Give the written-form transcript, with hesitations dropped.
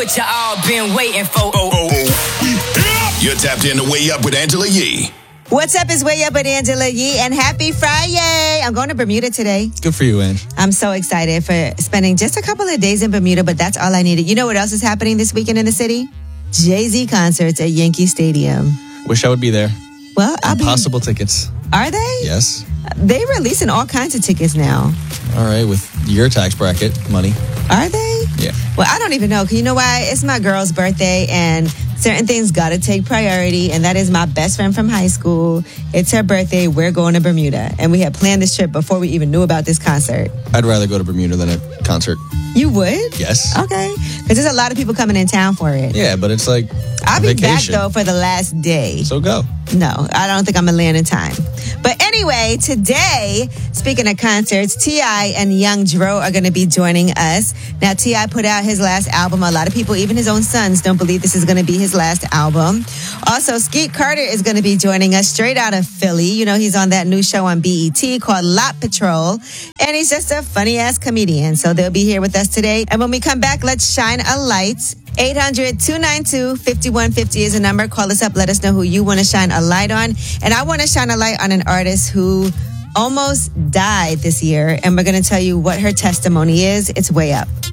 what you all been waiting for. You're tapped in to Way Up with Angela Yee. What's up? It's Way Up with Angela Yee, and happy Friday. I'm going to Bermuda today. Good for you, Ange. I'm so excited for spending just a couple of days in Bermuda, but that's all I needed. You know what else is happening this weekend in the city? Jay-Z concerts at Yankee Stadium. Wish I would be there. Well, Impossible tickets. Are they? Yes. They're releasing all kinds of tickets now. All right, with your tax bracket money. Are they? Yeah. Well, I don't even know. You know why? It's my girl's birthday, and certain things got to take priority, and that is my best friend from high school. It's her birthday. We're going to Bermuda, and we had planned this trip before we even knew about this concert. I'd rather go to Bermuda than a concert. You would? Yes. Okay. Because there's a lot of people coming in town for it. Yeah, but it's like I'll be vacation. back, though, for the last day. So go. No, I don't think I'm going to land in time. But anyway, today, speaking of concerts, T.I. and Young Dro are going to be joining us. Now, T.I. put out his last album. A lot of people, even his own sons, don't believe this is going to be his last album. Also, Skeet Carter is going to be joining us straight out of Philly. You know, he's on that new show on BET called Lot Patrol. And he's just a funny-ass comedian. So they'll be here with us today. And when we come back, let's shine a light. 800-292-5150 is a number. Call us up. Let us know who you want to shine a light on. And I want to shine a light on an artist who almost died this year. And we're going to tell you what her testimony is. It's Way Up.